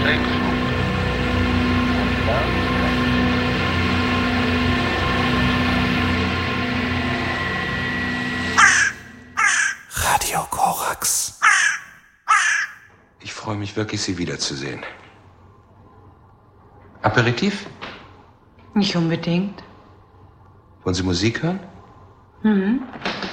Radio Korax. Ich freue mich wirklich, Sie wiederzusehen. Aperitif? Nicht unbedingt. Wollen Sie Musik hören? Mhm.